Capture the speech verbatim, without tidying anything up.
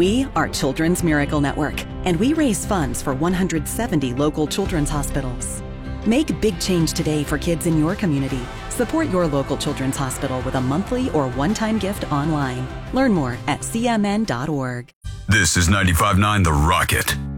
We are Children's Miracle Network, and we raise funds for one hundred seventy local children's hospitals. Make big change today for kids in your community. Support your local children's hospital with a monthly or one-time gift online. Learn more at c m n dot org. This is ninety-five point nine The Rocket.